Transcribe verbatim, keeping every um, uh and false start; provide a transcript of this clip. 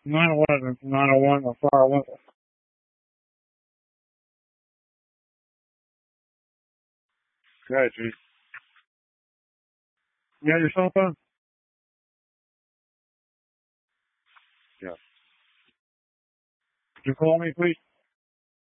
nine eleven, nine oh one, or fire one. Go ahead, Chief. You got your cell phone? Yeah. Could you call me, please?